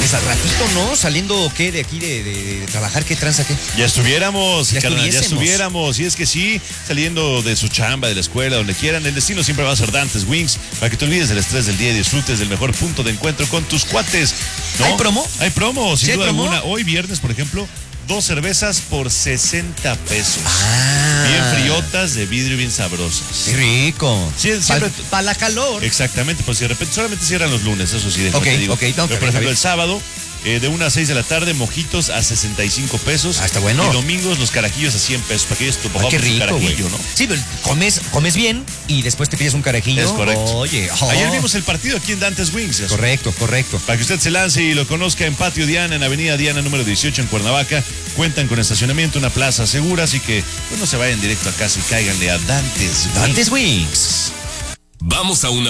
Pues al ratito, ¿no? Saliendo, ¿qué? De aquí de trabajar, ¿qué tranza, qué? Ya estuviéramos, Ya carnal, ya estuviésemos. estuviéramos. Y es que sí, saliendo de su chamba, de la escuela, donde quieran, el destino siempre va a ser Dantes Wings, para que te olvides del estrés del día y disfrutes del mejor punto de encuentro con tus cuates, ¿no? ¿Hay promo? Hay promo, sin ¿Sí hay duda promo? alguna. Hoy viernes, por ejemplo, 2 cervezas por 60 pesos. Ah. Bien friotas, de vidrio, bien sabrosas. Qué rico. Sí, siempre- Para la calor. Exactamente, pues si de repente solamente cierran los lunes, eso sí, déjame Ok, te digo. ok, no, Pero, está por bien, ejemplo, está el sábado, de 1 a 6 de la tarde, mojitos a 65 pesos. Ah, está bueno. Y domingos, los carajillos a 100 pesos. Para que ellos tu papá Ay, qué por su rico, güey. carajillo, ¿no? Sí, pero comes bien y después te pides un carajillo. Es correcto. Oye, Ayer vimos el partido aquí en Dantes Wings. Eso. Correcto. Para que usted se lance y lo conozca en Patio Diana, en Avenida Diana número 18 en Cuernavaca. Cuentan con estacionamiento, una plaza segura, así que pues no se vayan directo a casa y cáiganle a Dantes Wings. Dantes Wings. Vamos a una